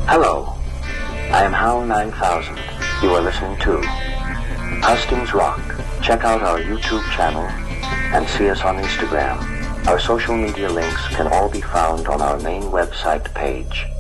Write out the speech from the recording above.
Hello, I am Hal 9000. You are listening to Hustings Rock. Check out our YouTube channel and see us on Instagram. Our social media links can all be found on our main website page.